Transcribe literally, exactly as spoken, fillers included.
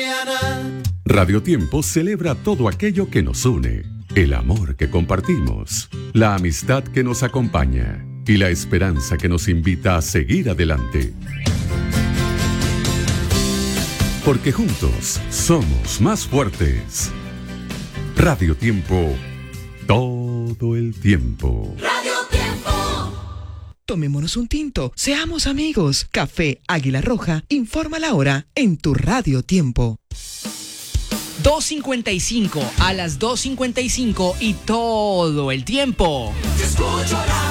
Soriana. Radio Tiempo celebra todo aquello que nos une, el amor que compartimos, la amistad que nos acompaña y la esperanza que nos invita a seguir adelante. Porque juntos somos más fuertes. Radio Tiempo, todo el tiempo. Radio Tiempo. Tomémonos un tinto, seamos amigos. Café Águila Roja informa la hora en tu Radio Tiempo. dos cincuenta y cinco, a las dos cincuenta y cinco y todo el tiempo. Te escucho